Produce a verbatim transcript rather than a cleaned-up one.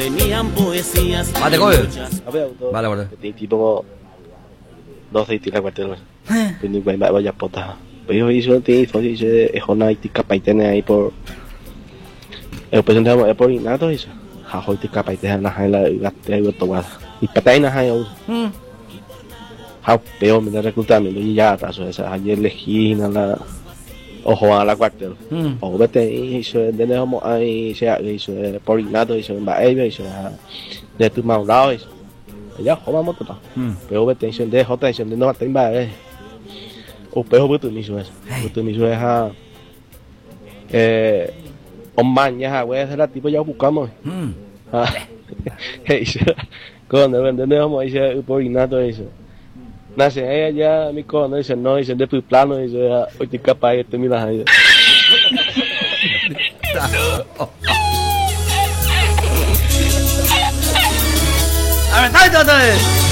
venían poesías. Mate, coge. Vale, vale. Tipo doce y tira cuartel. Quindi vaya pota. Poi io ti dice e hona ti capaitene ahí por el presentamos es por inato eso. Ha hoy ti capaitene na haila gatte yo toda. Y pataina ha yo. Mm. Ha peo me reclutamiento y ya paso esa ayer legina la ojo a la cuartel. O vete eso de no hay sea eso por inato eso va ello eso de tu mau lao eso. Ya joda moto ta. Pero vete eso de jota eso de no tem ba eh. O peor betul ni suas. Betul ni suas ha eh omanya ha we la tipo ya buscamos. Mm. Ah. Eso. Con de vendemos eso por inato eso. Nace ella ya mi con eso no eso de plano eso ya hoy te capaz de terminar ahí. A ver, dale, dale.